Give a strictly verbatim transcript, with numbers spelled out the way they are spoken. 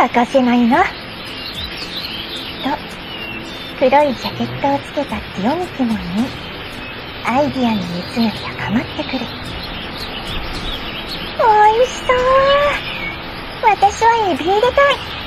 欠かせないな。と、黒いジャケットをつけたティオミクも言い、アイディアの熱が高まってくる。おいしそう。私はエビ入れたい。